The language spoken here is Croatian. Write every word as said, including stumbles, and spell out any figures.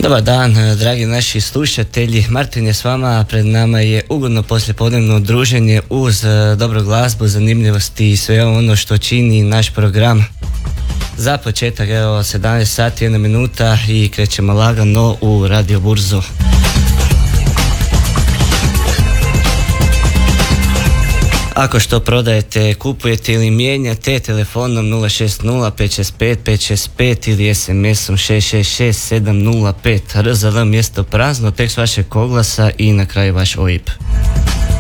Dobar dan, dragi naši slušatelji. Martin je s vama, pred nama je ugodno poslijepodnevno druženje uz dobru glazbu, zanimljivosti i sve ono što čini naš program. Za početak, evo, sedamnaest sati, jedna minuta i krećemo lagano u Radio Burzu. Ako što prodajete, kupujete ili mijenjate, telefonom nula šest nula pet šest pet pet šest pet ili es em esom šest šest šest sedam nula pet. R za L mjesto prazno, tekst vašeg oglasa i na kraju vaš O I B.